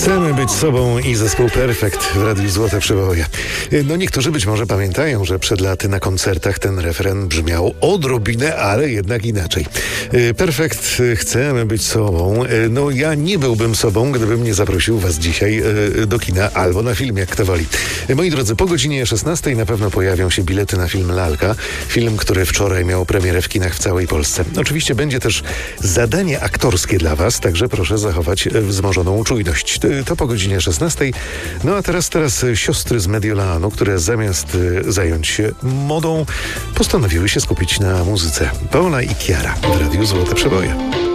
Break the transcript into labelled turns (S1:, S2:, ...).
S1: Chcemy być sobą i zespół Perfekt w Radiu Złote Przeboje. No niektórzy być może pamiętają, że przed laty na koncertach ten refren brzmiał odrobinę, ale jednak inaczej. Perfekt, chcemy być sobą. No ja nie byłbym sobą, gdybym nie zaprosił was dzisiaj do kina albo na film, jak kto woli. Moi drodzy, po godzinie 16 na pewno pojawią się bilety na film Lalka. Film, który wczoraj miał premierę w kinach w całej Polsce. Oczywiście będzie też zadanie aktorskie dla was, także proszę zachować wzmożoną czujność. To po godzinie 16. No a teraz siostry z Mediolanu, które zamiast zająć się modą, postanowiły się skupić na muzyce. Paola i Chiara w Radiu Złote Przeboje.